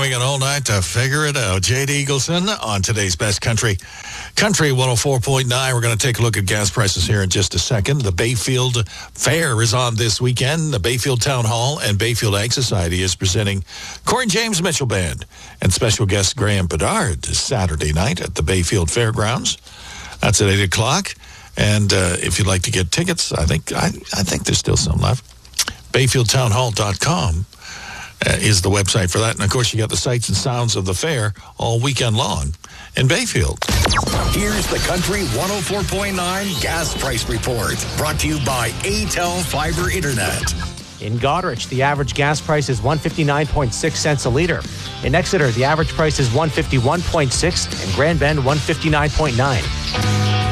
morning and all night to figure it out. Jade Eagleson on today's Best Country. Country 104.9. We're going to take a look at gas prices here in just a second. The Bayfield Fair is on this weekend. The Bayfield Town Hall and Bayfield Ag Society is presenting Corey James Mitchell Band and special guest Graham Bedard Saturday night at the Bayfield Fairgrounds. That's at 8 o'clock. And if you'd like to get tickets, I think there's still some left. BayfieldTownHall.com is the website for that. And, of course, you got the sights and sounds of the fair all weekend long in Bayfield. Here's the Country 104.9 Gas Price Report, brought to you by ATEL Fiber Internet. In Goderich, the average gas price is $1.596 cents a liter. In Exeter, the average price is $1.51.6, and Grand Bend $1.59.9.